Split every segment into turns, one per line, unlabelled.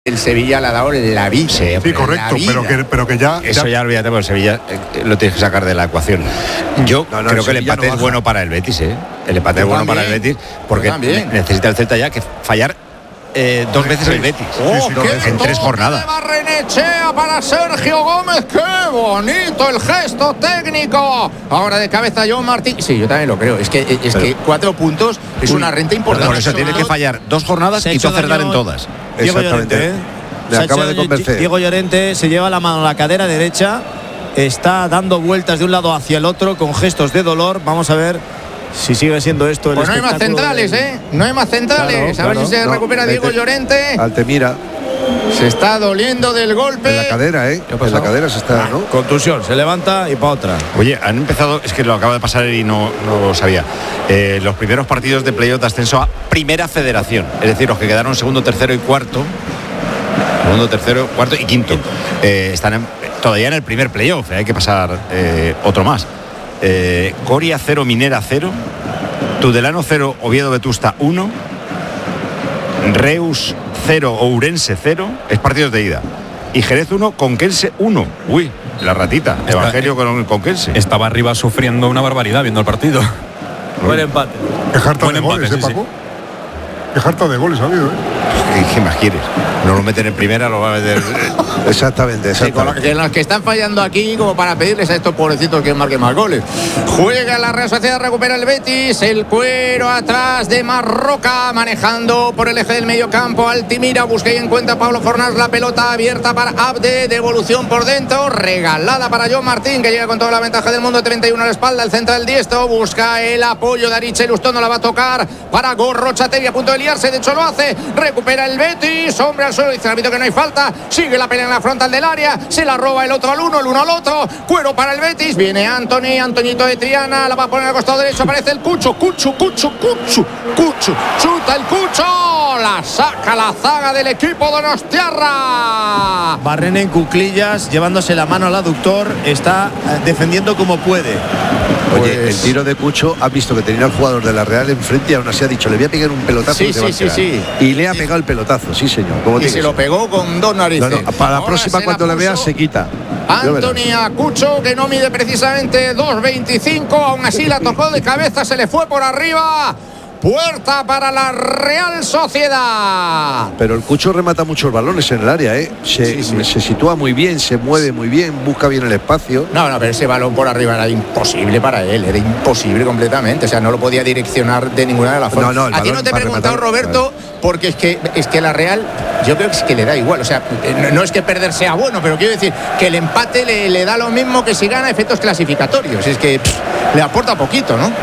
El Sevilla le ha dado la vida.
Sí, correcto, pero que ya...
Eso ya olvídate, porque el Sevilla lo tienes que sacar de la ecuación. Yo creo que el empate es bueno para el Betis, ¿eh? El empate es bueno para el Betis, porque necesita el Celta ya que fallar dos veces el Betis en 3 jornadas.
Barrenechea para Sergio Gómez, qué bonito el gesto técnico. Ahora de cabeza John Martín. Sí, yo también lo creo. Es que 4 puntos es una renta importante.
Por eso tienes que fallar 2 jornadas y tú acertar en todas.
Exactamente. Le acaba de convencer. Diego Llorente se lleva la mano a la cadera derecha, está dando vueltas de un lado hacia el otro con gestos de dolor. Vamos a ver si sigue siendo esto el
pues no hay más centrales, No hay más centrales. Claro, a ver si se recupera Diego Llorente.
Altemira.
Se está doliendo del golpe.
En la cadera, En la cadera se está, ¿no?
Contusión, se levanta y para otra.
Oye, han empezado, es que lo acaba de pasar y no lo sabía. Los primeros partidos de playoff de ascenso a Primera Federación. Es decir, los que quedaron segundo, tercero y cuarto. Segundo, tercero, cuarto y quinto. Están todavía en el primer playoff. Hay que pasar otro más. Coria 0, Minera 0. Tudelano 0, Oviedo Vetusta 1. Reus 0, Ourense 0. Es partidos de ida. Y Jerez 1, Conquense 1. Uy, la ratita. Evangelio con el Conquense.
Estaba arriba sufriendo una barbaridad viendo el partido.
Buen empate.
Qué jarta de goles, Paco. Qué jarta de goles ha habido,
¿Qué más quieres? No lo meten en primera, lo va a meter.
Exactamente.
Sí, con los que están fallando aquí, como para pedirles a estos pobrecitos que marquen más goles. Juega la Real Sociedad, recupera el Betis, el cuero atrás de Marroca, manejando por el eje del medio campo. Altimira busca y encuentra Pablo Fornals, la pelota abierta para Abde, devolución por dentro, regalada para John Martín, que llega con toda la ventaja del mundo, 31 a la espalda, el central diestro, busca el apoyo de Ariche Lustón, no la va a tocar para Gorrochategui, a punto de liarse, de hecho lo hace, recupera el Betis, hombre al suelo, dice el árbitro que no hay falta, sigue la pelea en la frontal del área, se la roba el otro al uno, el uno al otro, cuero para el Betis, viene Antoñito de Triana, la va a poner al costado derecho, aparece el Cucho, chuta el Cucho, la saca la zaga del equipo donostiarra.
Barrena en cuclillas, llevándose la mano al aductor, está defendiendo como puede.
Oye, el tiro de Cucho, ha visto que tenía al jugador de la Real enfrente y aún así ha dicho, le voy a pegar un pelotazo.
Sí.
Y le ha pegado el pelotazo, sí señor.
Y se lo pegó con 2 narices.
No, para la próxima cuando le vea se quita.
Antonia Cucho, que no mide precisamente 2,25, aún así la tocó de cabeza, se le fue por arriba. Puerta para la Real Sociedad.
Pero el Cucho remata muchos balones en el área, Se sitúa muy bien, se mueve muy bien, busca bien el espacio.
No, pero ese balón por arriba era imposible para él, era imposible completamente. O sea, no lo podía direccionar de ninguna de las formas. A ti no te he preguntado, Roberto, porque es que la Real, yo creo que es que le da igual. O sea, no es que perder sea bueno, pero quiero decir que el empate le da lo mismo que si gana efectos clasificatorios. Es que le aporta poquito, ¿no?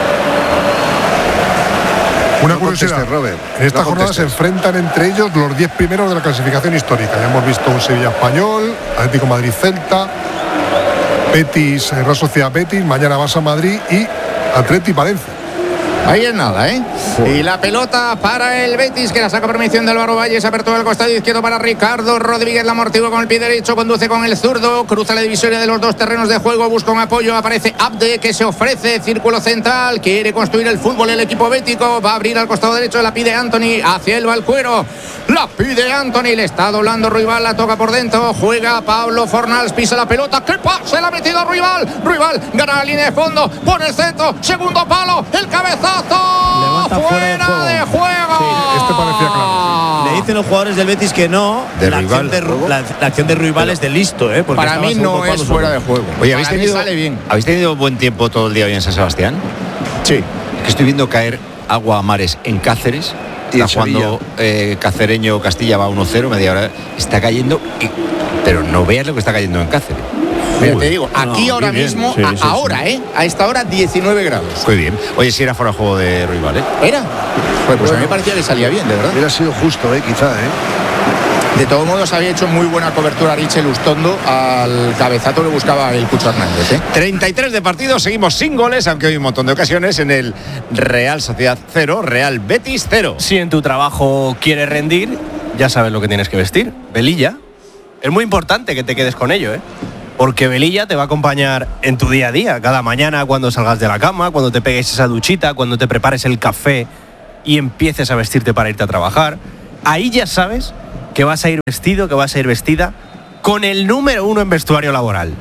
Una curiosidad,
Robert.
En esta jornada se enfrentan entre ellos los 10 primeros de la clasificación histórica. Ya hemos visto un Sevilla Español, Atlético Madrid Celta, Betis, Real Sociedad Betis, mañana Barça Madrid y Atleti Valencia.
Ahí es nada, Y la pelota para el Betis, que la saca por mediación de Álvaro Valles, apertura del costado izquierdo para Ricardo Rodríguez, la amortigua con el pie derecho, conduce con el zurdo, cruza la divisoria de los dos terrenos de juego, busca un apoyo, aparece Abde, que se ofrece, círculo central, quiere construir el fútbol el equipo bético, va a abrir al costado derecho, la pide Anthony, hacia el Valcuero, la pide Anthony, le está doblando Ruibal, la toca por dentro, juega Pablo Fornals, pisa la pelota, ¡qué pase! La ha metido Ruibal, gana la línea de fondo, pone el centro, segundo palo, el cabezazo.
Levanta fuera
de juego.
Sí, este parecía claro.
Le dicen los jugadores del Betis que no. La acción de Ruibal es de listo, porque
para mí no es fuera de juego.
Oye, ¿habéis tenido buen tiempo todo el día hoy en San Sebastián?
Sí.
Es que estoy viendo caer agua a mares en Cáceres. Está jugando Cacereño Castilla, va 1-0, media hora. Está cayendo, pero no veas lo que está cayendo en Cáceres.
Mira, te digo, aquí ahora mismo, ahora, a esta hora 19 grados.
Muy bien. Oye, si era fuera de juego de Ruibal,
¿Era? Pues a mí me parecía que salía bien, de verdad.
Hubiera sido justo, quizá,
De todos modos, había hecho muy buena cobertura Ariche Lustondo al cabezazo que buscaba el Cucho Hernández.
33 de partido, seguimos sin goles, aunque hay un montón de ocasiones en el Real Sociedad 0, Real Betis 0.
Si en tu trabajo quieres rendir, ya sabes lo que tienes que vestir. Velilla. Es muy importante que te quedes con ello, porque Velilla te va a acompañar en tu día a día, cada mañana cuando salgas de la cama, cuando te pegues esa duchita, cuando te prepares el café y empieces a vestirte para irte a trabajar. Ahí ya sabes que vas a ir vestido, que vas a ir vestida con el número 1 en vestuario laboral.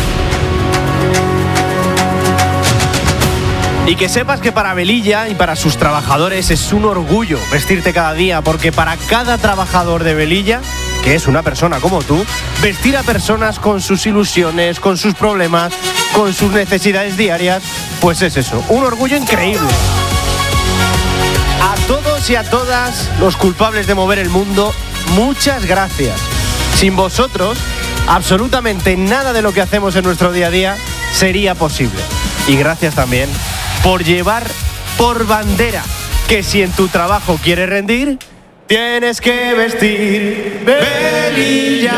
Y que sepas que para Velilla y para sus trabajadores es un orgullo vestirte cada día, porque para cada trabajador de Velilla, que es una persona como tú, vestir a personas con sus ilusiones, con sus problemas, con sus necesidades diarias, pues es eso, un orgullo increíble. A todos y a todas los culpables de mover el mundo, muchas gracias. Sin vosotros, absolutamente nada de lo que hacemos en nuestro día a día sería posible. Y gracias también por llevar por bandera que si en tu trabajo quieres rendir, tienes que vestir Velilla.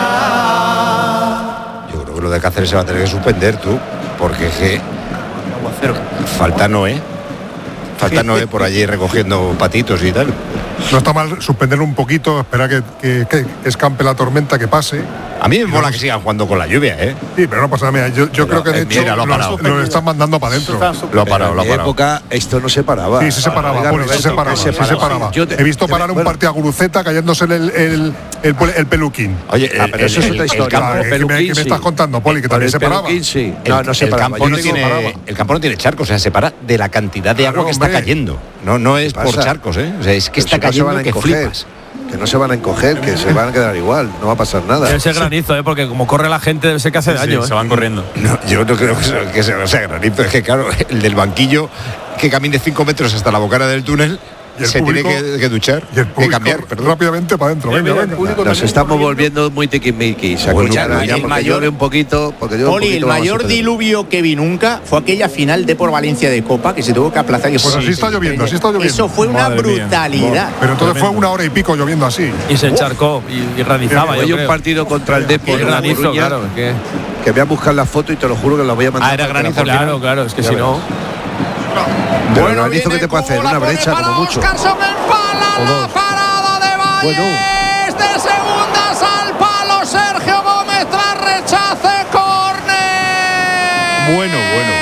Yo creo que lo de Cáceres se va a tener que suspender, tú, porque es que falta Noé por allí recogiendo patitos y tal.
No está mal suspenderlo un poquito, esperar que escampe la tormenta, que pase.
A mí me mola que sigan jugando con la lluvia, ¿eh?
Sí, pero no pasa nada. Yo creo que de hecho lo están mandando para adentro.
Lo ha parado.
En mi época esto no se paraba.
Sí, se paraba, Poli, se paraba. He visto parar un partido a Guruceta cayéndose el peluquín.
Oye, pero eso es otra historia.
¿Qué me estás contando, Poli? Que también se paraba.
Sí. No se paraba.
El campo no tiene charcos, o sea, se para de la cantidad de agua que está cayendo. No es por charcos, ¿eh? O sea, es que está cayendo que flipas.
Que no se van a encoger, que se van a quedar igual, no va a pasar nada.
Debe ser granizo, porque como corre la gente debe ser que hace daño.
Se van corriendo. No, yo no creo que sea granizo, es que claro, el del banquillo que camine 5 metros hasta la bocana del túnel se tiene que duchar,
y el
que cambiar,
rápidamente para adentro. Venga.
Nos estamos volviendo muy tiquismiquis. Llueve un poquito.
Poli, el mayor diluvio que vi nunca fue aquella final de por Valencia de Copa que se tuvo que aplazar.
Pues así está lloviendo.
Eso fue una brutalidad.
Pero entonces fue 1 hora y pico lloviendo así.
Y se encharcó y granizaba.
Hay un partido contra el Depor en La Coruña, que voy a buscar la foto y te lo juro que la voy a mandar.
Era granizo, claro, es que si no.
Bueno, el granizo que te puede hacer una brecha como mucho.
Oscarson empala la parada de Valles. De segundas al palo Sergio Gómez tras rechace córner.
Bueno.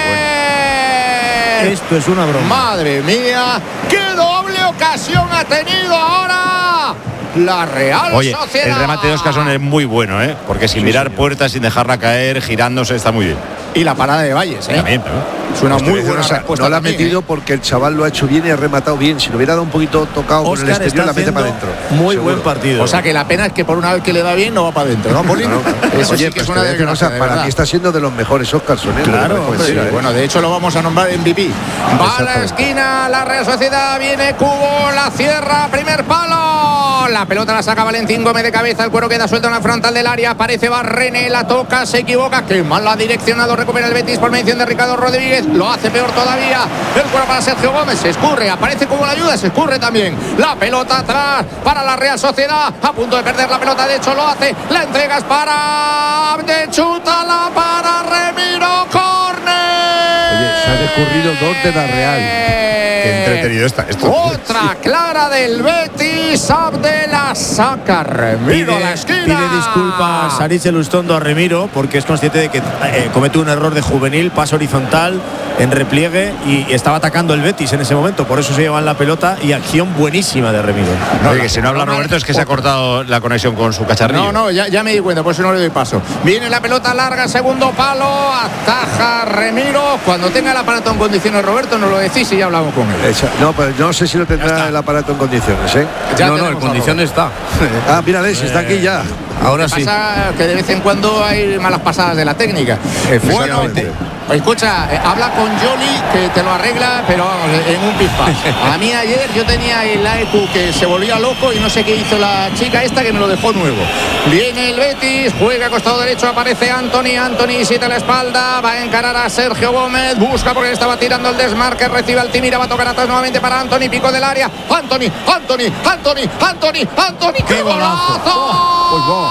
Esto es una broma.
Madre mía, qué doble ocasión ha tenido ahora la Real Sociedad.
Oye, el remate de Oscarson es muy bueno, ¿eh? Porque sin mirar puertas, sin dejarla caer, girándose, está muy bien.
Y la parada de Valles, ¿eh?
También,
es una muy buena respuesta.
No la ha metido porque el chaval lo ha hecho bien y ha rematado bien. Si lo hubiera dado un poquito tocado con el exterior, la mete para adentro.
Muy buen partido.
O sea que la pena es que por una vez que le da bien no va para adentro, ¿no, Poli? Eso
oye,
sí que es una desgracia,
para mí está siendo de los mejores Oscarson, ¿eh?
Claro, bueno, de hecho lo vamos a nombrar MVP. Va a la esquina, la Real Sociedad, viene Cubo, la cierra, primer palo. La pelota la saca Valentín Gómez de cabeza, el cuero queda suelto en la frontal del área, aparece Barrene, la toca, se equivoca, qué mal la ha direccionado, recupera el Betis por mención de Ricardo Rodríguez, lo hace peor todavía, el cuero para Sergio Gómez, se escurre, aparece como la ayuda, se escurre también, la pelota atrás para la Real Sociedad, a punto de perder la pelota, de hecho lo hace, la entregas para de chútala para Remiro, córner.
Oye, se han escurrido 2 de la Real.
Qué entretenido está esto.
Otra clara del Betis, Abdela saca Remiro a la esquina.
Pide disculpas Aritz Elustondo a Remiro porque es consciente de que comete un error de juvenil, paso horizontal en repliegue y estaba atacando el Betis en ese momento, por eso se llevan la pelota y acción buenísima de Remiro.
Oye, que si no habla Roberto es que se ha cortado la conexión con su cacharrillo.
No, ya me di cuenta, por eso no le doy paso. Viene la pelota larga, segundo palo, ataja Remiro. Cuando tenga el aparato en condiciones, Roberto, nos lo decís y ya hablamos con él.
No, pero no sé si lo tendrá el aparato en condiciones, ¿eh?
No, en condiciones está.
Mira, si está aquí ya.
Ahora sí. Pasa que de vez en cuando hay malas pasadas de la técnica. Bueno, escucha, habla con Jolly que te lo arregla, pero vamos, en un pispás. A mí ayer yo tenía el AEQ que se volvía loco y no sé qué hizo la chica esta que me lo dejó nuevo. Viene el Betis, juega a costado derecho, aparece Anthony siete a la espalda, va a encarar a Sergio Gómez, busca porque estaba tirando el desmarque, recibe Altimira, va a tocar atrás nuevamente para Anthony, pico del área, Anthony, ¡qué golazo!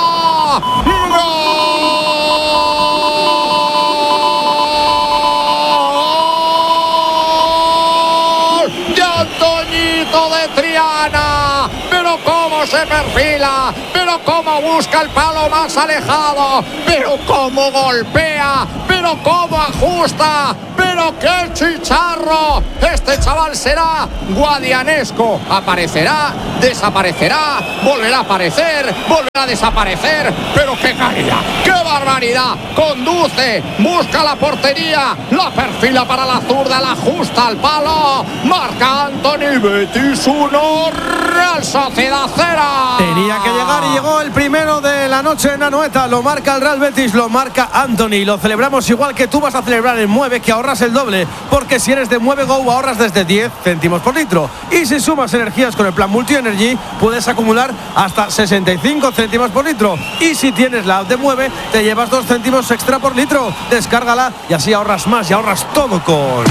De Triana, pero cómo se perfila, pero cómo busca el palo más alejado, pero cómo golpea, pero cómo ajusta, pero pero qué chicharro. Este chaval será guadianesco. Aparecerá, desaparecerá, volverá a aparecer, volverá a desaparecer. Pero qué calidad, qué barbaridad. Conduce, busca la portería, la perfila para la zurda, la ajusta al palo. Marca Anthony. Betis 1, Real Sociedad 0.
Tenía que llegar y llegó el primero de la noche en Anoeta. Lo marca el Real Betis, lo marca Anthony. Lo celebramos igual que tú vas a celebrar en Mueve, que ahorras el doble. Porque si eres de Mueve Go ahorras desde 10 céntimos por litro. Y si sumas energías con el plan Multi Energy, puedes acumular hasta 65 céntimos por litro. Y si tienes la app de Mueve, te llevas 2 céntimos extra por litro. Descárgala y así ahorras más y ahorras todo con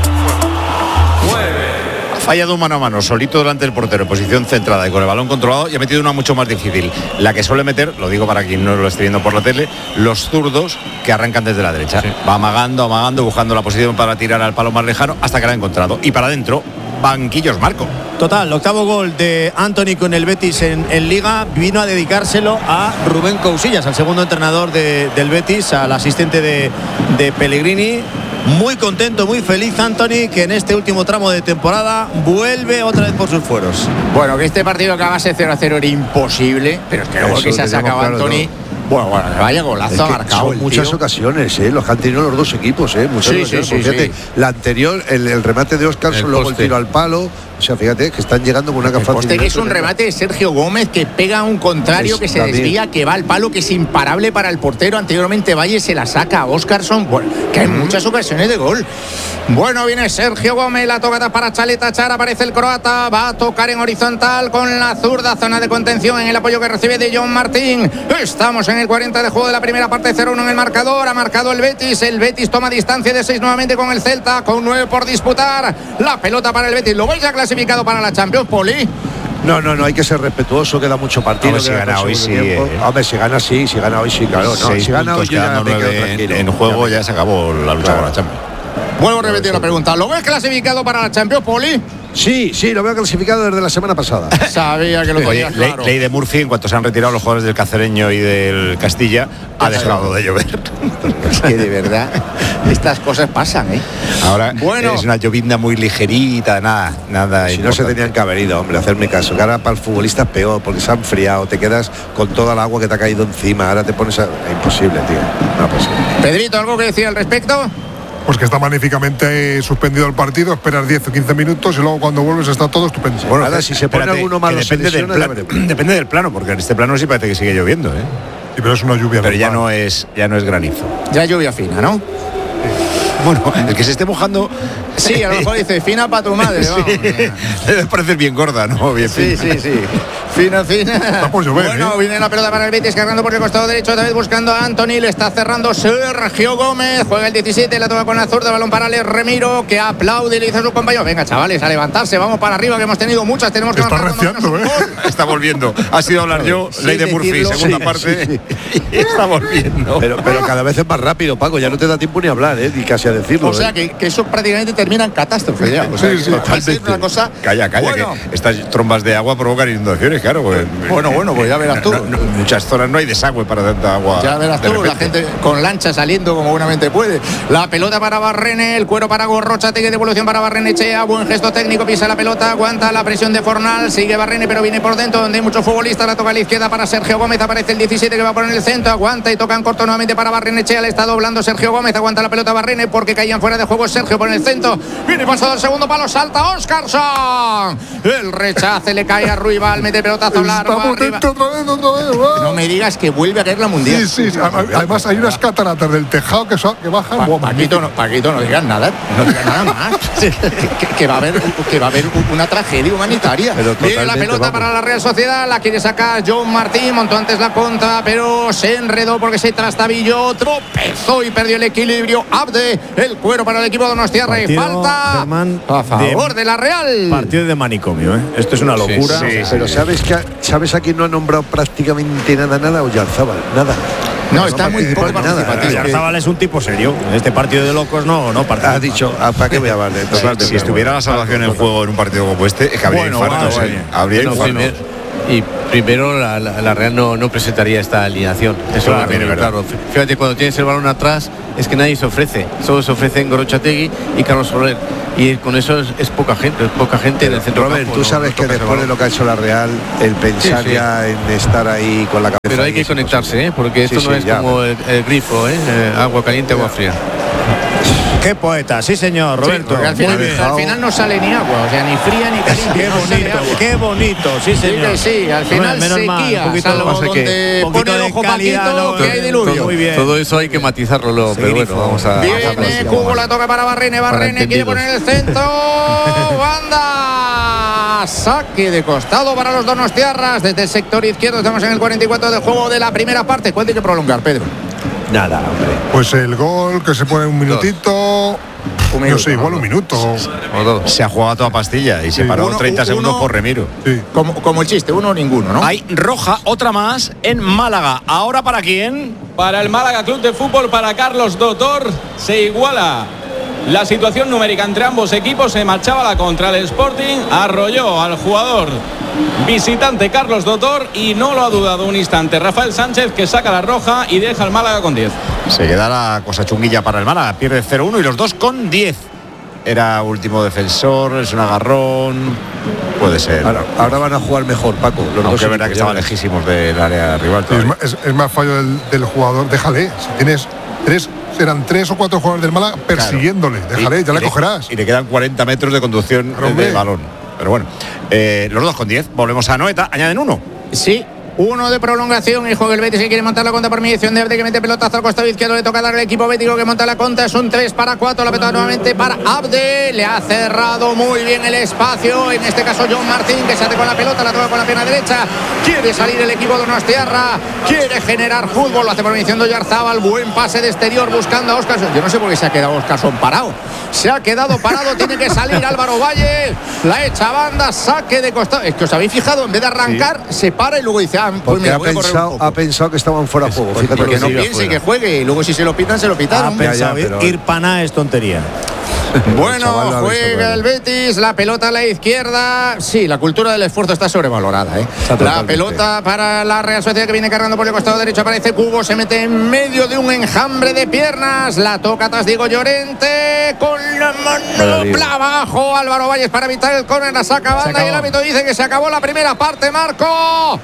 Mueve.
Fallado un mano a mano, solito delante del portero, en posición centrada y con el balón controlado, y ha metido una mucho más difícil. La que suele meter, lo digo para quien no lo esté viendo por la tele, los zurdos que arrancan desde la derecha. Sí. Va amagando, buscando la posición para tirar al palo más lejano hasta que la ha encontrado. Y para adentro, banquillos, Marco.
Total, octavo gol de Anthony con el Betis en Liga. Vino a dedicárselo a Rubén Cousillas, al segundo entrenador del Betis, al asistente de Pellegrini. Muy contento, muy feliz Anthony, que en este último tramo de temporada vuelve otra vez por sus fueros.
Bueno, que este partido acabase 0-0 era imposible, pero es que luego que se ha sacado claro, Anthony. Bueno, vaya golazo ha marcado.
Son muchas ocasiones, los que han tenido los dos equipos, muchas ocasiones. Fíjate, la anterior, el remate de Óscarson, luego el tiro al palo. O sea, fíjate que están llegando con una
facilidad. Que es un remate de Sergio Gómez que pega a un contrario, que se desvía, que va al palo, que es imparable para el portero. Anteriormente Valle se la saca a Óscarson. Bueno, que hay muchas ocasiones de gol. Bueno, viene Sergio Gómez, la tocada para Chaleta Char, aparece el croata, va a tocar en horizontal con la zurda, zona de contención en el apoyo que recibe de John Martín. Estamos en el 40 de juego de la primera parte, 0-1 en el marcador. Ha marcado el Betis toma distancia de 6 nuevamente con el Celta, con 9 por disputar. La pelota para el Betis, ¿lo vais a clasificado para la Champions, Poli?
No, hay que ser respetuoso, queda mucho partido.
Hombre, si gana hoy sí.
Hombre, si gana hoy sí, claro. No, si gana hoy ya me quedo tranquilo.
En juego ya se acabó la lucha por la Champions.
Vuelvo a repetir la pregunta, ¿lo ves clasificado para la Champions, Poli?
Sí, lo veo clasificado desde la semana pasada.
Sabía que lo tenía claro.
Ley de Murphy, en cuanto se han retirado los jugadores del Cacereño y del Castilla, ha dejado de llover.
Es que de verdad, estas cosas pasan,
Ahora es una llovizna muy ligerita, nada.
Si importante. No se tenían que haber ido, hombre, hacerme caso. Que ahora para el futbolista es peor, porque se ha enfriado, te quedas con toda el agua que te ha caído encima. Ahora te pones a... Es imposible, tío. No es posible.
Pedrito, ¿algo que decir al respecto?
Pues que está magníficamente suspendido el partido, esperas 10 o 15 minutos y luego cuando vuelves está todo estupendo.
Bueno, ahora si se pone alguno malo,
depende del plano, porque en este plano sí parece que sigue lloviendo,
Sí, pero es una lluvia.
Pero ya no es granizo.
Ya lluvia fina, ¿no?
Bueno, el que se esté mojando.
Sí, a lo mejor dice fina para tu madre.
Sí. Debe parecer bien gorda, ¿no? Bien fina.
Sí. Fina.
Está por llover,
bueno, viene la pelota para el Betis, cargando por el costado derecho, otra vez buscando a Anthony, le está cerrando Sergio Gómez, juega el 17, la toma con la zurda, balón para Alex Remiro, que aplaude y le dice a sus compañeros, venga chavales, a levantarse, vamos para arriba, que hemos tenido muchas, tenemos que
marcar. Está reciando,
Está volviendo. Ha sido hablar yo, Ley de Murphy, segunda parte. Está volviendo.
Pero cada vez es más rápido, Paco, ya no te da tiempo ni hablar, ni casi a decirlo.
O sea, que eso prácticamente termina en catástrofe ya. O sea,
totalmente.
Una cosa...
Calla, bueno. Que estas trombas de agua provocan inundaciones, claro.
Bueno, pues ya verás tú.
En muchas zonas no hay desagüe para tanta agua.
Ya verás tú, la gente con lancha saliendo como buenamente puede. La pelota para Barrene, el cuero para Gorrocha, de devolución para Barrenechea, buen gesto técnico, pisa la pelota, aguanta la presión de Fornal, sigue Barrene, pero viene por dentro, donde hay muchos futbolistas, la toca a la izquierda para Sergio Gómez, aparece el 17 que va a poner el centro, aguanta y toca en corto nuevamente para Barrenechea, le está doblando Sergio Gómez, aguanta la pelota Barrene porque caían fuera de juego Sergio por el centro, viene pasado al segundo palo, salta Óscarson, el rechace le cae a Ruibal, mete pelotazo largo arriba.
Otra vez.
No me digas que vuelve a caer la mundial.
Sí. Además hay unas cataratas del tejado que bajan.
Paquito, no digas nada más. que va a haber una tragedia humanitaria. Viene la pelota para la Real Sociedad, la quiere sacar John Martín, montó antes la contra, pero se enredó porque se trastabilló, tropezó y perdió el equilibrio. Abde, el cuero para el equipo de Donostiarra y falta, Germán, a favor de la Real.
Partido de manicomio, Esto es una locura.
Sí, pero ¿sabes a quién no ha nombrado prácticamente nada? Oyarzábal, nada.
No, está muy poco participativo. Oyarzábal es un tipo serio. En este partido de locos no participa.
Ha dicho, ¿para qué voy a hablar?
Si estuviera la salvación en juego en un partido como este, es que habría infartos. Habría infartos.
Y primero la Real no presentaría esta alineación. Eso
Claro,
lo tengo
verdad.
claro. Fíjate, cuando tienes el balón atrás es que nadie se ofrece. Solo se ofrecen Gorrotxategi y Carlos Soler. Y con eso es poca gente en el centro
Robert,
campo,
tú
no-
sabes
no
que
tocas el
después de
balón.
lo que ha hecho la Real, el pensar
Sí, sí.
ya en estar ahí con la cabeza.
Pero hay
ahí
que
es
conectarse, porque esto
Sí,
no
sí,
es
ya.
como el grifo, agua caliente, agua fría.
Qué poeta, sí señor, Roberto.
Porque al final,
Muy bien.
al final no sale ni agua, o sea, ni fría ni caliente.
Qué
no sale
bonito,
agua.
qué bonito, sí
Sí,
señor.
que sí, al final
Hombre, menos mal,
sequía,
un poquito,
salvo
pasa que
donde
un poquito
pone el
de
ojo
calidad,
Paquito,
¿no?
que hay diluvio.
Muy bien.
Todo eso hay que matizarlo luego,
Sí,
pero bueno,
grifo.
vamos a
Viene Cubo, la toca para Barrene quiere poner el centro. Banda. Saque de costado para los donostiarras. Desde el sector izquierdo estamos en el 44 de juego de la primera parte. ¿Cuánto hay que prolongar, Pedro?
Nada, hombre.
Pues el gol que se pone un minutito.
Un minuto,
No sé, igual
¿no?
un minuto.
Se ha jugado a toda pastilla y se paró
Uno-
30 segundos
uno-
por Remiro.
Sí.
Como el chiste, uno o ninguno, ¿no?
Hay roja, otra más en Málaga. ¿Ahora para quién?
Para el Málaga Club de Fútbol, para Carlos Dotor, se iguala la situación numérica entre ambos equipos. Se marchaba la contra el Sporting, arrolló al jugador visitante Carlos Dotor y no lo ha dudado un instante Rafael Sánchez, que saca la roja y deja al Málaga con 10.
Se queda la cosa chunguilla para el Málaga. Pierde 0-1 y los dos con 10. Era último defensor, es un agarrón. Puede ser.
Ahora van a jugar mejor, Paco. Los
Aunque
dos
es verdad que
equipos, ya
estaban
verás.
lejísimos del área rival.
Sí, es más fallo del jugador. Déjale. Si tienes serán 3 o 4 jugadores del Málaga persiguiéndole. Déjale, ya le cogerás.
Y le quedan 40 metros de conducción
Hombre.
del balón. Pero bueno, los dos con 10. Volvemos a Noeta. Añaden uno.
Sí. Uno de prolongación y juega el Betis, que quiere montar la conta por mediación de Abde, que mete pelotazo al costado izquierdo. Le toca dar al equipo bético que monta la conta. Es un 3-4. La pelota nuevamente para Abde. Le ha cerrado muy bien el espacio. En este caso John Martín, que se hace con la pelota, la toca con la pierna derecha. Quiere salir el equipo de Donostiarra. Quiere generar fútbol. Lo hace por mediación de Oyarzábal. Buen pase de exterior buscando a Óscarson. Yo no sé por qué se ha quedado Óscarson parado. Se ha quedado parado. Tiene que salir Álvaro Valle. La echa banda. Saque de costado. Es que os habéis fijado, en vez de arrancar, se para y luego dice, pues
Porque
mira,
ha
voy a correr un
pensado,
poco.
ha pensado que estaban fuera de juego. Fíjate
Porque
lo
no
que sigue
piense
afuera.
que juegue y luego si se lo pitan, se lo
Ha
pitaron.
pensado
pero-
ir paná es tontería.
Bueno,
chaval lo ha visto
juega
claro.
el Betis, la pelota a la izquierda. Sí, la cultura del esfuerzo está sobrevalorada. La
totalmente.
pelota para la Real Sociedad, que viene cargando por el costado derecho. Aparece Cubo, se mete en medio de un enjambre de piernas. La toca atrás Diego Llorente con la manopla abajo. Álvaro Valles para evitar el córner, la saca banda y el árbitro dice que se acabó la primera parte. Marco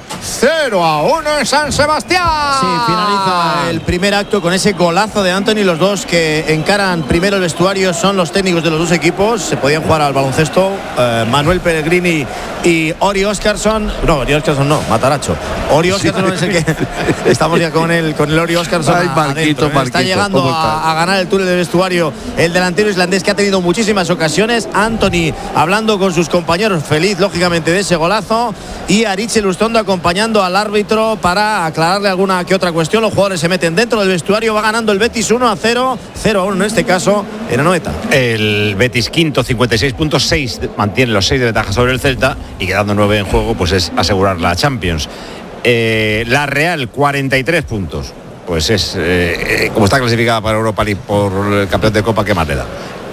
0-1 en San Sebastián.
Sí, finaliza el primer acto con ese golazo de Anthony. Los dos que encaran primero el vestuario son los técnicos de los dos equipos. Se podían jugar al baloncesto. Manuel Pellegrini y Ori Óscarson. No, Ori Óscarson no, Mataracho. Ori Óscarson es el que estamos ya con el Ori Óscarson.
Ay, Marquito,
Está
Marquito,
llegando
¿cómo estás?
a ganar el túnel de vestuario el delantero islandés, que ha tenido muchísimas ocasiones. Anthony hablando con sus compañeros, feliz lógicamente de ese golazo, y Aritz Lustondo acompañando al árbitro para aclararle alguna que otra cuestión. Los jugadores se meten dentro del vestuario. Va ganando el Betis 1-0, 0-1 en este caso en Anoeta.
El Betis quinto, 56.6, mantiene los 6 de ventaja sobre el Celta y quedando 9 en juego, pues es asegurar la Champions. La Real, 43 puntos. Pues es, como está clasificada para Europa League por el campeón de Copa, ¿qué más le da?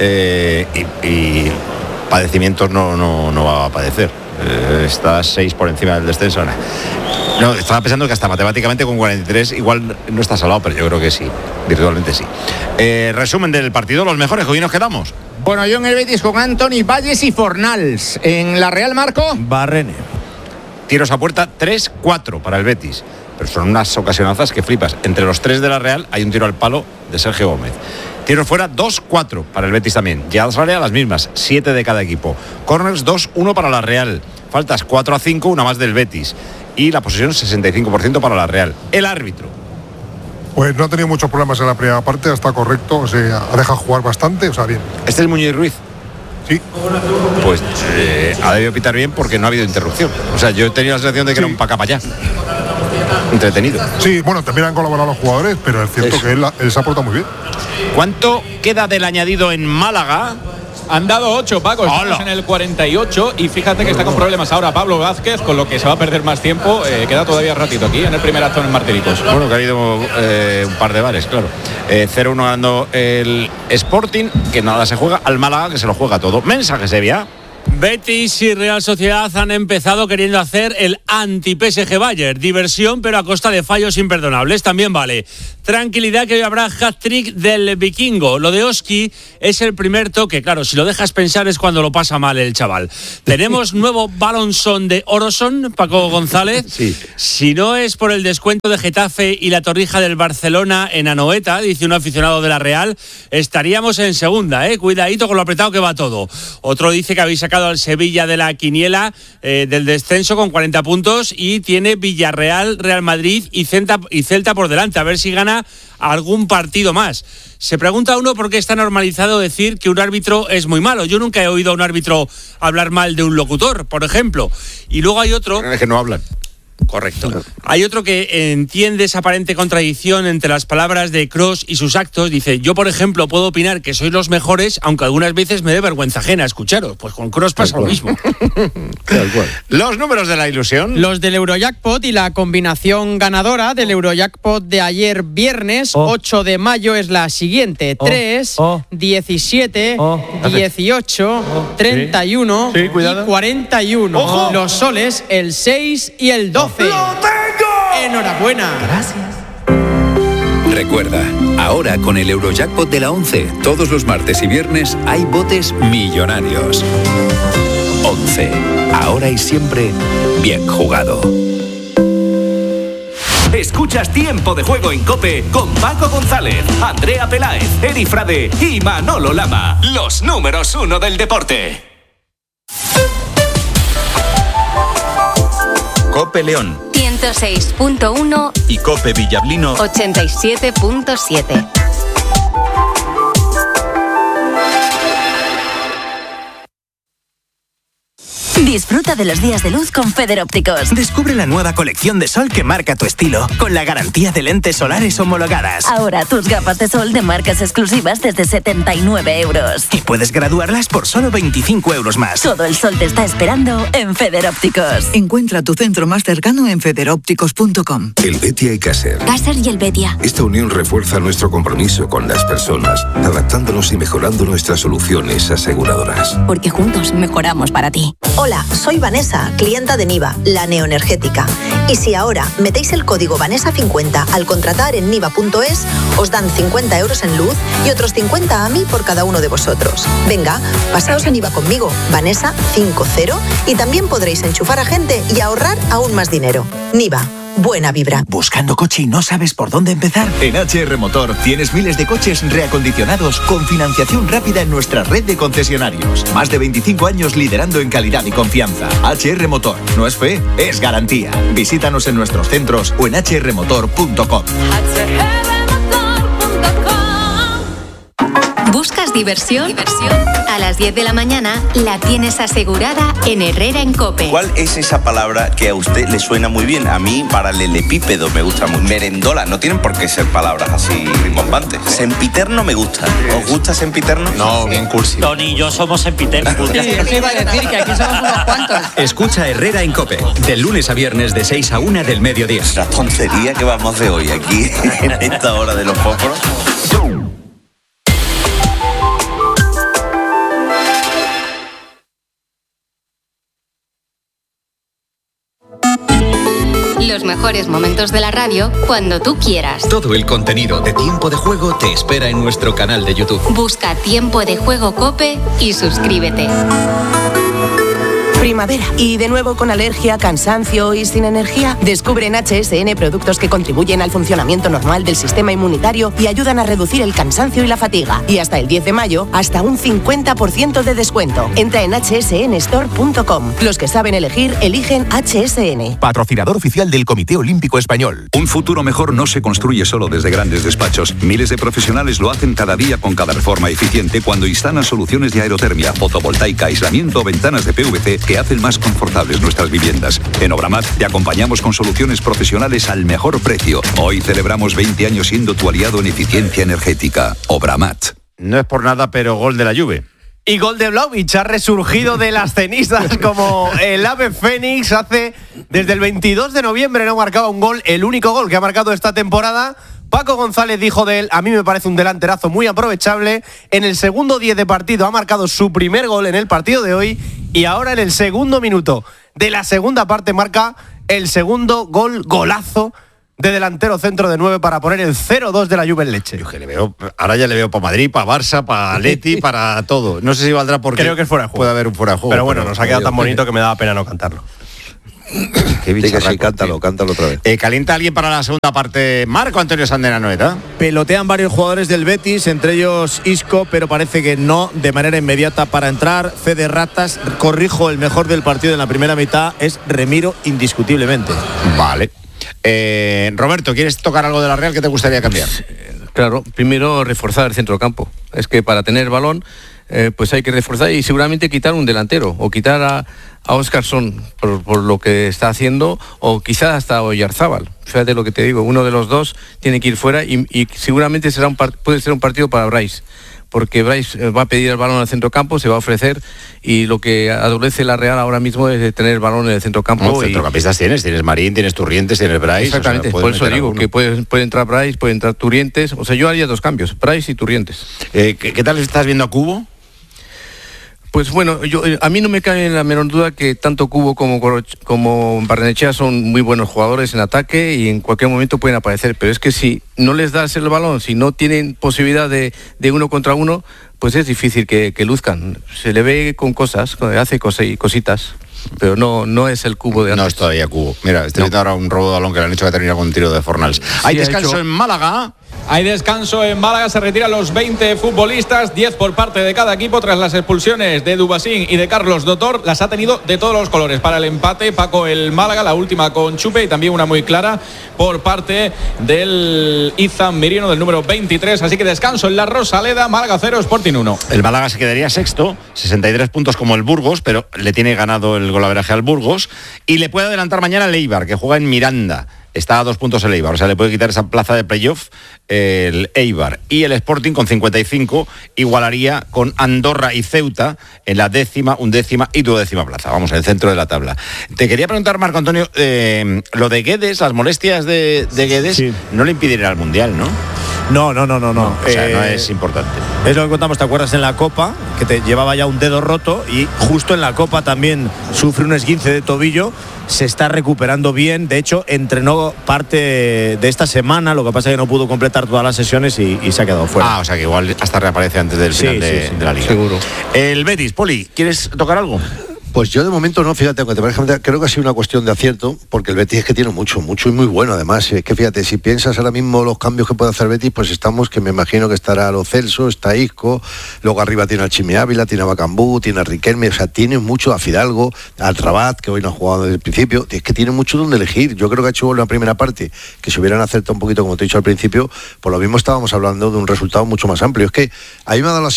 Y padecimientos no va a padecer. Está 6 por encima del descenso. No, estaba pensando que hasta matemáticamente con 43 igual no está salvado, pero yo creo que sí, virtualmente sí. Resumen del partido, los mejores, hoy nos quedamos.
Bueno, yo en el Betis con Anthony, Valles y Fornals. En la Real, Marco.
Barrene.
Tiros a puerta 3-4 para el Betis. Pero son unas ocasionazas que flipas. Entre los 3 de la Real hay un tiro al palo de Sergio Gómez. Tiros fuera 2-4 para el Betis también. Llegadas al área las mismas, 7 de cada equipo. Corners 2-1 para la Real. Faltas 4-5, una más del Betis. Y la posesión 65% para la Real. El árbitro.
Pues no ha tenido muchos problemas en la primera parte, está correcto, o sea, ha dejado jugar bastante, o sea, bien.
Este es Muñoz Ruiz.
Sí.
Pues ha debido pitar bien porque no ha habido interrupción. O sea, yo he tenido la sensación de que era un pa' acá, pa' allá. Entretenido.
Sí, bueno, también han colaborado los jugadores, pero es cierto que él se ha portado muy bien.
¿Cuánto queda del añadido en Málaga?
Han dado 8, Paco, estamos
¡Hala!
en el 48 y fíjate que está con problemas ahora Pablo Vázquez, con lo que se va a perder más tiempo. Queda todavía ratito aquí en el primer acto en el Martiricos.
Bueno, que ha habido un par de bares, claro. 0-1 ganando el Sporting, que nada se juega, al Málaga, que se lo juega todo. Mensaje, Sevilla.
Betis y Real Sociedad han empezado queriendo hacer el anti-PSG Bayern. Diversión, pero a costa de fallos imperdonables. También vale. Tranquilidad, que hoy habrá hat-trick del vikingo. Lo de Oski es el primer toque. Claro, si lo dejas pensar es cuando lo pasa mal el chaval. Tenemos nuevo balonson de Oroson, Paco González.
Sí.
Si no es por el descuento de Getafe y la torrija del Barcelona en Anoeta, dice un aficionado de la Real, estaríamos en segunda, Cuidadito con lo apretado que va todo. Otro dice que habéis sacado al Sevilla de la quiniela del descenso con 40 puntos y tiene Villarreal, Real Madrid y Celta por delante. A ver si gana algún partido más. Se pregunta uno por qué está normalizado decir que un árbitro es muy malo. Yo nunca he oído a un árbitro hablar mal de un locutor, por ejemplo. Y luego hay otro...
Es que no hablan.
Correcto. Hay otro que entiende esa aparente contradicción entre las palabras de Kroos y sus actos. Dice, yo por ejemplo puedo opinar que sois los mejores, aunque algunas veces me dé vergüenza ajena escucharos. Pues con Kroos pasa lo mismo.
Tal cual. Los números de la ilusión.
Los del Eurojackpot y la combinación ganadora del Eurojackpot de ayer viernes, 8 de mayo, es la siguiente. 3, 17, 18, 31 y 41.
¡Ojo!
Los soles, el 6 y el 12.
¡Lo tengo!
Enhorabuena.
Recuerda, ahora con el Eurojackpot de la 11, todos los martes y viernes hay botes millonarios. 11. Ahora y siempre, bien jugado.
Escuchas Tiempo de Juego en COPE con Paco González, Andrea Peláez, Eri Frade y Manolo Lama. Los números 1 del deporte.
COPE León
106.1
y COPE Villablino
87.7. Disfruta de los días de luz con Federópticos.
Descubre la nueva colección de sol que marca tu estilo, con la garantía de lentes solares homologadas.
Ahora tus gafas de sol de marcas exclusivas desde 79 euros.
Y puedes graduarlas por solo 25 euros más.
Todo el sol te está esperando en Federópticos.
Encuentra tu centro más cercano en federópticos.com.
El Betia y Caser.
Caser y el Betia.
Esta unión refuerza nuestro compromiso con las personas, adaptándonos y mejorando nuestras soluciones aseguradoras.
Porque juntos mejoramos para ti.
Hola, soy Vanessa, clienta de Niva, la neoenergética. Y si ahora metéis el código Vanessa50 al contratar en niva.es, os dan 50 euros en luz y otros 50 a mí por cada uno de vosotros. Venga, pasaos a Niva conmigo, Vanessa50, y también podréis enchufar a gente y ahorrar aún más dinero. Niva. Buena vibra.
¿Buscando coche y no sabes por dónde empezar?
En HR Motor tienes miles de coches reacondicionados con financiación rápida en nuestra red de concesionarios. Más de 25 años liderando en calidad y confianza. HR Motor. No es fe, es garantía. Visítanos en nuestros centros o en hrmotor.com.
¿Buscas diversión? A las 10 de la mañana la tienes asegurada en Herrera en COPE.
¿Cuál es esa palabra que a usted le suena muy bien? A mí, paralelepípedo me gusta mucho. Merendola, no tienen por qué ser palabras así rimbombantes. Sempiterno me gusta. ¿Os gusta sempiterno?
No, bien cursi.
Tony y yo somos sempiterno.
Sí, eso iba a decir, que aquí somos unos cuantos.
Escucha Herrera en COPE, de lunes a viernes de 6 a 1 del mediodía.
La tontería que vamos de hoy aquí, en esta hora de los fósforos.
Los mejores momentos de la radio cuando tú quieras.
Todo el contenido de Tiempo de Juego te espera en nuestro canal de YouTube.
Busca Tiempo de Juego COPE y suscríbete.
Primavera. Y de nuevo con alergia, cansancio y sin energía. Descubre en HSN productos que contribuyen al funcionamiento normal del sistema inmunitario y ayudan a reducir el cansancio y la fatiga. Y hasta el 10 de mayo, hasta un 50% de descuento. Entra en hsnstore.com. Los que saben elegir, eligen HSN.
Patrocinador oficial del Comité Olímpico Español.
Un futuro mejor no se construye solo desde grandes despachos. Miles de profesionales lo hacen cada día con cada reforma eficiente cuando instalan soluciones de aerotermia, fotovoltaica, aislamiento o ventanas de PVC que hacen más confortables nuestras viviendas. En Obramat te acompañamos con soluciones profesionales al mejor precio. Hoy celebramos 20 años siendo tu aliado en eficiencia energética. Obramat.
No es por nada, pero gol de la Juve.
Y gol de Vlahovic, ha resurgido de las cenizas como el ave fénix. Desde el 22 de noviembre no marcaba un gol, el único gol que ha marcado esta temporada. Paco González dijo de él, a mí me parece un delanterazo muy aprovechable. En el segundo 10 de partido ha marcado su primer gol en el partido de hoy Y ahora en el segundo minuto de la segunda parte marca el segundo golazo de delantero centro de 9 para poner el 0-2 de la Juve en Lecce.
Yo que ahora ya le veo para Madrid, para Barça, para Atleti, para todo. No sé si valdrá porque
creo que es fuera de juego.
Puede haber un fuera de juego.
Pero bueno, nos ha quedado tan bonito que me daba pena no cantarlo.
Qué bicharraco,
sí, cántalo otra vez.
¿Calienta alguien para la segunda parte? Marco Antonio Sandena Noeta.
Pelotean varios jugadores del Betis, entre ellos Isco, pero parece que no de manera inmediata para entrar. Fede Ratas, corrijo, el mejor del partido en la primera mitad es Remiro, indiscutiblemente.
Vale. Roberto, ¿quieres tocar algo de la Real que te gustaría cambiar?
Claro, primero reforzar el centrocampo. Es que para tener balón, pues hay que reforzar y seguramente quitar un delantero o quitar a Óscarson por lo que está haciendo, o quizás hasta a Oyarzábal. Fíjate lo que te digo, uno de los dos tiene que ir fuera y seguramente puede ser un partido para Brais, porque Brais va a pedir el balón al centrocampo, se va a ofrecer, y lo que adolece la Real ahora mismo es de tener el balón en el centrocampo.
No, centrocampistas tienes Marín, tienes Turrientes, tienes Brais.
Exactamente, por eso digo que puede entrar Brais, puede entrar Turrientes. O sea, yo haría 2 cambios, Brais y Turrientes.
¿Qué tal estás viendo a Cubo?
Pues bueno, a mí no me cae en la menor duda que tanto Cubo como Barrenechea son muy buenos jugadores en ataque y en cualquier momento pueden aparecer, pero es que si no les das el balón, si no tienen posibilidad de 1 contra 1, pues es difícil que luzcan. Se le ve con cosas, hace cositas, pero no es el Cubo de antes.
No es todavía Cubo. Mira, estoy viendo ahora un robo de balón que le han hecho que termina con un tiro de Fornals. Hay descanso en Málaga.
Hay descanso en Málaga, se retiran los 20 futbolistas, 10 por parte de cada equipo tras las expulsiones de Dubasín y de Carlos Dotor. Las ha tenido de todos los colores. Para el empate, Paco, el Málaga, la última con Chupe, y también una muy clara por parte del Izan Mirino, del número 23. Así que descanso en la Rosaleda, Málaga 0, Sporting 1.
El Málaga se quedaría sexto, 63 puntos como el Burgos, pero le tiene ganado el golaveraje al Burgos, y le puede adelantar mañana el Eibar, que juega en Miranda. Está a 2 puntos el Eibar, o sea, le puede quitar esa plaza de playoff el Eibar. Y el Sporting con 55 igualaría con Andorra y Ceuta en la 10ª, 11ª y 12ª plaza. Vamos, en el centro de la tabla. Te quería preguntar, Marco Antonio, lo de Guedes, las molestias de Guedes, sí, no le impediría al Mundial, ¿no?
No.
O sea, no es importante.
Es lo que contamos, ¿te acuerdas en la Copa? Que te llevaba ya un dedo roto y justo en la Copa también sufre un esguince de tobillo. Se está recuperando bien, de hecho entrenó parte de esta semana, lo que pasa es que no pudo completar todas las sesiones y se ha quedado fuera.
O sea que igual hasta reaparece antes del final de la Liga.
Seguro.
El Betis, Poli, ¿quieres tocar algo?
Pues yo de momento no, fíjate, aunque te parezca, creo que ha sido una cuestión de acierto, porque el Betis es que tiene mucho y muy bueno además. Es que fíjate, si piensas ahora mismo los cambios que puede hacer Betis, pues estamos, que me imagino que estará Lo Celso, está Isco, luego arriba tiene al Chimi Ávila, tiene a Bacambú, tiene a Riquelme, o sea, tiene mucho, a Fidalgo, al Rabat, que hoy no ha jugado desde el principio, es que tiene mucho donde elegir. Yo creo que ha hecho la primera parte, que si hubieran acertado un poquito, como te he dicho al principio, por lo mismo estábamos hablando de un resultado mucho más amplio. Es que a mí me ha dado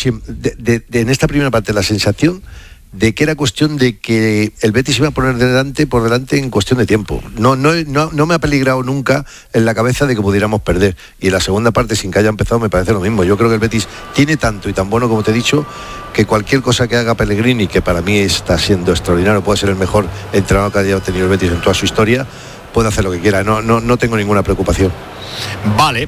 en esta primera parte la sensación de que era cuestión de que el Betis iba a poner por delante en cuestión de tiempo. No me ha peligrado nunca en la cabeza de que pudiéramos perder. Y en la segunda parte, sin que haya empezado, me parece lo mismo. Yo creo que el Betis tiene tanto y tan bueno, como te he dicho, que cualquier cosa que haga Pellegrini, que para mí está siendo extraordinario, puede ser el mejor entrenador que haya tenido el Betis en toda su historia, puede hacer lo que quiera. No tengo ninguna preocupación.
Vale,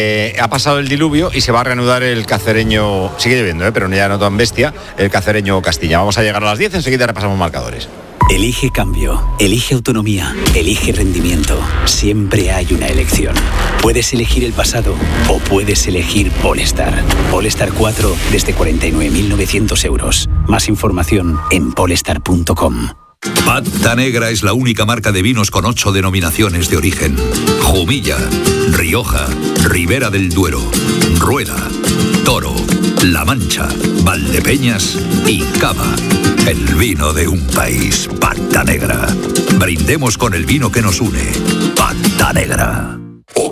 ha pasado el diluvio y se va a reanudar el cacereño, sigue lloviendo, pero ya no tan bestia, el cacereño Castilla. Vamos a llegar a las 10, enseguida repasamos marcadores.
Elige cambio, elige autonomía, elige rendimiento. Siempre hay una elección. Puedes elegir el pasado o puedes elegir Polestar. Polestar 4 desde 49.900 euros. Más información en polestar.com.
Pata Negra es la única marca de vinos con 8 denominaciones de origen. Jumilla, Rioja, Ribera del Duero, Rueda, Toro, La Mancha, Valdepeñas y Cava. El vino de un país, Pata Negra. Brindemos con el vino que nos une. Pata Negra.